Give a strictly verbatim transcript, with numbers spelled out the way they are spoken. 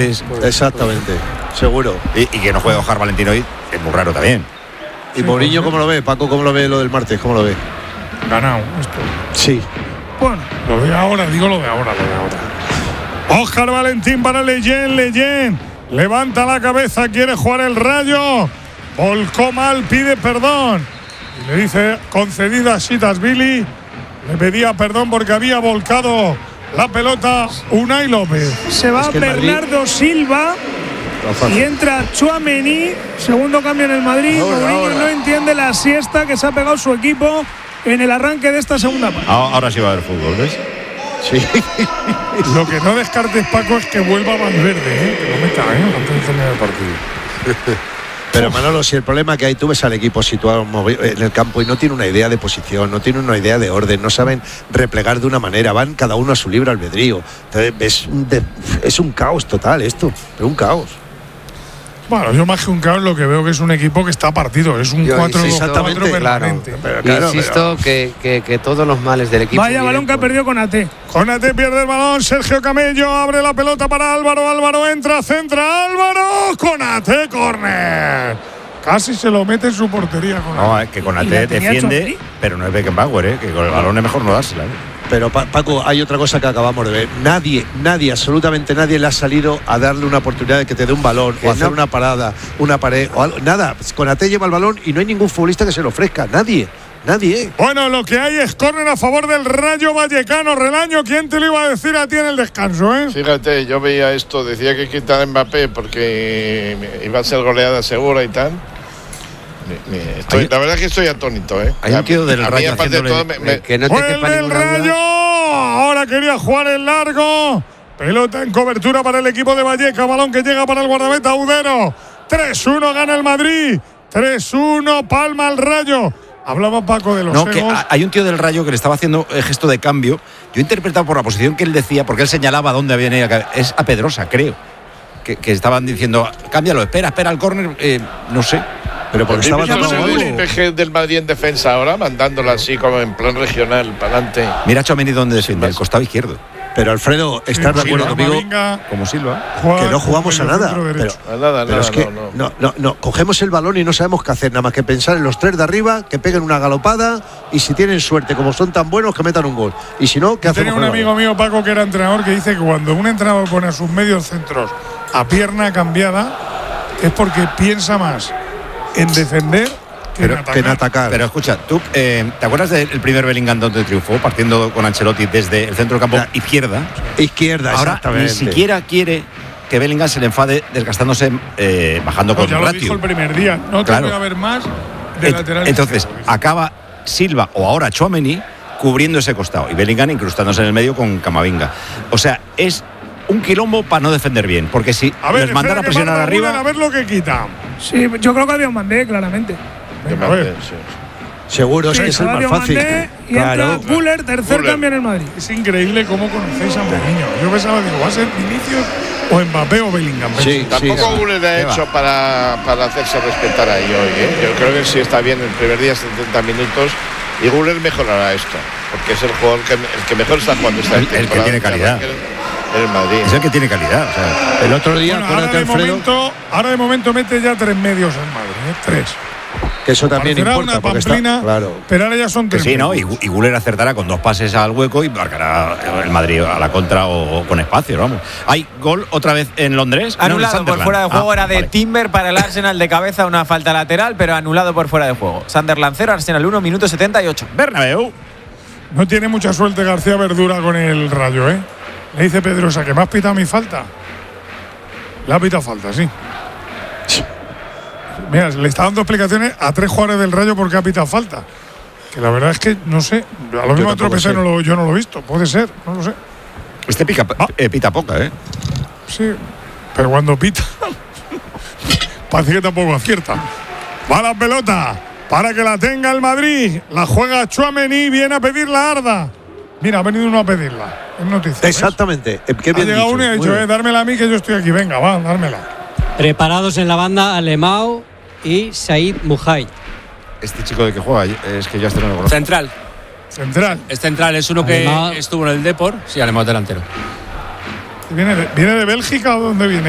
martes. Exactamente, seguro. Y, y que no juegue Óscar Valentín hoy es muy raro también. ¿Y sí, Mourinho cómo lo ve? Paco, ¿cómo lo ve lo del martes? ¿Cómo lo ve? Ganado esto. Sí. Bueno, lo de ahora, digo lo de ahora, lo de ahora. Óscar Valentín para Leyen, Leyen. Levanta la cabeza, quiere jugar el Rayo. Volcó mal, pide perdón. Y le dice, concedida Shitasvili. Le pedía perdón porque había volcado la pelota Unai López. Se va es que Bernardo Madrid... Silva y entra Tchouaméni, segundo cambio en el Madrid. Mourinho no entiende la siesta que se ha pegado su equipo en el arranque de esta segunda parte. Ahora sí va a haber fútbol, ¿ves? Sí. Lo que no descartes, Paco, es que vuelva Valverde, ¿eh? Que lo meta, ¿eh? Antes de terminar el partido. Pero Manolo, si el problema que hay, tú ves al equipo situado en el campo y no tiene una idea de posición, no tiene una idea de orden, no saben replegar de una manera, van cada uno a su libre albedrío. Entonces, es, un de, es un caos total esto, es un caos. Bueno, yo más que un caos lo que veo que es un equipo que está partido, es un cuatro cuatro permanente. Claro, pero, insisto pero... que, que, que todos los males del equipo. Vaya balón que ha perdido Konaté. Konaté pierde el balón, Sergio Camello abre la pelota para Álvaro, Álvaro entra, centra, Álvaro, Konaté, córner. Casi se lo mete en su portería. Konaté. No, es que Konaté defiende, pero no es Beckenbauer, ¿eh? Que con el balón es mejor no dársela, ¿eh? Pero Paco, hay otra cosa que acabamos de ver. Nadie, nadie, absolutamente nadie le ha salido a darle una oportunidad de que te dé un balón o hacer no. una parada, una pared o algo. Nada, Konaté lleva el balón y no hay ningún futbolista que se lo ofrezca. Nadie, nadie. Bueno, lo que hay es córner a favor del Rayo Vallecano. Relaño, ¿quién te lo iba a decir a ti en el descanso, eh? Fíjate, yo veía esto, decía que quitar a Mbappé porque iba a ser goleada segura y tal. Me, me estoy, la verdad es que estoy atónito, ¿eh? Hay un tío del Rayo haciéndole, todo me, me, que no te quepa ninguna Rayo! duda. Ahora quería jugar en largo. Pelota en cobertura para el equipo de Valleca. Balón que llega para el guardameta Udero. tres uno gana el Madrid. tres uno palma el Rayo. Hablaba Paco de los No, que hay un tío del Rayo que le estaba haciendo el gesto de cambio. Yo he interpretado por la posición que él decía, porque él señalaba dónde había venido. Es a Pedrosa, creo. Que, que estaban diciendo, cámbialo, espera, espera al córner, eh, no sé. Pero porque estaba todo el P del Madrid en defensa ahora, mandándola así como en plan regional, para adelante. Mira a Tchouaméni donde defiende, el costado izquierdo. Pero Alfredo, ¿estás de acuerdo conmigo? Como Silva. Que no jugamos a nada. Pero, a nada, pero nada, es que no, no. No, no, cogemos el balón y no sabemos qué hacer, nada más que pensar en los tres de arriba, que peguen una galopada y si tienen suerte, como son tan buenos, que metan un gol. Y si no, ¿qué hacemos? Tenía un amigo mío, Paco, que era entrenador, que dice que cuando un entrenador pone a sus medios centros a pierna cambiada, es porque piensa más en defender que, pero, en, atacar. que en atacar. Pero escucha, tú, eh, ¿te acuerdas del primer Bellingham donde triunfó, partiendo con Ancelotti desde el centro del campo la, izquierda? Izquierda, ahora exactamente. Ni siquiera quiere que Bellingham se le enfade desgastándose, eh, bajando no, con ya el lo ratio. dijo el primer día, no claro. te voy a ver más de Et, lateral. Entonces, izquierdo, acaba Silva o ahora Tchouaméni cubriendo ese costado y Bellingham incrustándose en el medio con Camavinga. O sea, es un quilombo para no defender bien, porque si a ver, les mandan a presionar arriba. A ver lo que quita. Sí, yo creo que había un mandé, claramente. Venga, a ver. Sí. Seguro, es sí, que es el más fácil. Y claro. entra Güler, tercer Güler. Cambio en el Madrid. Es increíble cómo conocéis a Mourinho. Yo pensaba, digo, va a ser Vinicius o Mbappé o Bellingham. Sí, tampoco sí, Güler ha hecho para, para hacerse respetar ahí hoy, ¿eh? Yo creo que sí está bien el primer día, setenta minutos. Y Güler mejorará esto, porque es el jugador que, el que mejor está jugando esta el, el que tiene calidad. El Madrid. Es el que tiene calidad. O sea, el otro día, bueno, ahora, de momento, ahora de momento mete ya tres medios en Madrid, ¿eh? Tres. Que eso también Parecerá importa, una porque pamplina, está, claro. Pero ahora ya son tres. Sí, ¿no? Y, y Güler acertará con dos pases al hueco y marcará el Madrid a la contra o, o con espacio, vamos. Hay gol otra vez en Londres. Anulado no, por fuera de juego, ah, era de vale. Timber para el Arsenal de cabeza, una falta lateral, pero anulado por fuera de juego. Sunderland cero, Arsenal uno, minuto setenta y ocho. Bernabéu. No tiene mucha suerte García Verdura con el Rayo, ¿eh? Le dice Pedrosa que me has pitado mi falta. Le ha pitado falta, sí. Mira, le está dando explicaciones a tres jugadores del Rayo porque ha pitado falta. Que la verdad es que no sé. A lo mismo tropecé, no lo, yo no lo he visto. Puede ser, no lo sé. Este pica, ah. eh, pita poca, ¿eh? Sí, pero cuando pita parece que tampoco acierta. Va la pelota para que la tenga el Madrid. La juega Tchouaméni, viene a pedir la Arda. Mira, ha venido uno a pedirla. Es noticia. Exactamente. Qué bien ha llegado dicho. uno y ha dicho, eh, dármela a mí que yo estoy aquí. Venga, va, dármela. Preparados en la banda Alemão y Said Mujay. Este chico de que juega es que ya este no lo conozco. Central. Central. Es central, es uno que Alemão. estuvo en el Depor. Sí, Alemão delantero. ¿Viene de, ¿Viene de Bélgica o dónde viene?